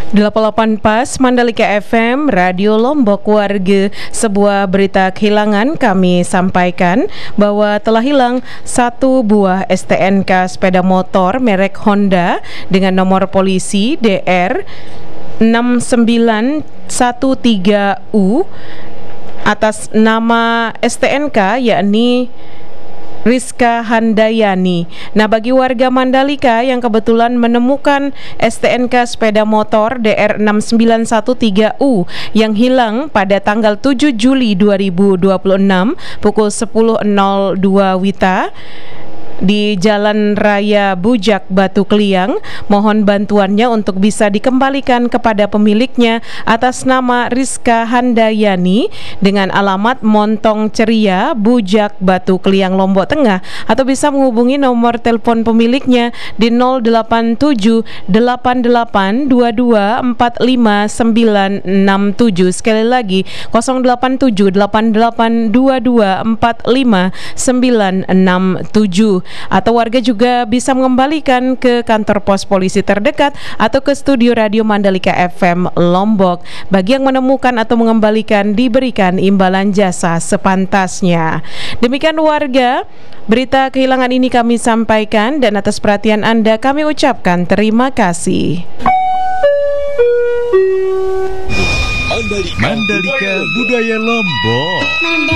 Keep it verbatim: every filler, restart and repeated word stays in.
delapan puluh delapan Pas Mandalika F M, Radio Lombok Warga. Sebuah berita kehilangan kami sampaikan bahwa telah hilang satu buah S T N K sepeda motor merek Honda dengan nomor polisi D R enam sembilan satu tiga U atas nama S T N K yakni Rizka Handayani. Nah, bagi warga Mandalika yang kebetulan menemukan S T N K sepeda motor D R enam sembilan satu tiga U yang hilang pada tanggal tujuh Juli dua ribu dua puluh enam pukul sepuluh nol dua Wita di Jalan Raya Bujak, Batu Kliang, mohon bantuannya untuk bisa dikembalikan kepada pemiliknya atas nama Rizka Handayani dengan alamat Montong Ceria, Bujak, Batu Kliang, Lombok Tengah, atau bisa menghubungi nomor telepon pemiliknya di nol delapan tujuh delapan delapan dua dua empat lima sembilan enam tujuh. Sekali lagi nol delapan tujuh delapan delapan dua dua empat lima sembilan enam tujuh. Atau warga juga bisa mengembalikan ke kantor pos polisi terdekat atau ke studio Radio Mandalika F M Lombok. Bagi yang menemukan atau mengembalikan diberikan imbalan jasa sepantasnya. Demikian warga, berita kehilangan ini kami sampaikan dan atas perhatian Anda kami ucapkan terima kasih. Mandalika, Mandalika Budaya Lombok.